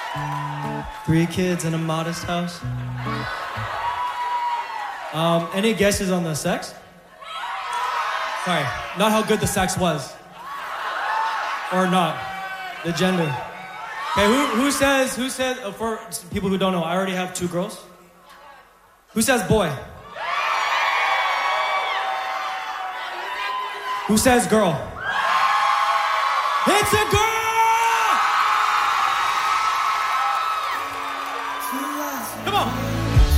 3 kids in a modest house. Any guesses on the sex? Sorry, not how good the sex was. Or not. The gender. Okay, who says, for people who don't know, I already have 2 girls. Who says boy? Who says girl? It's a girl!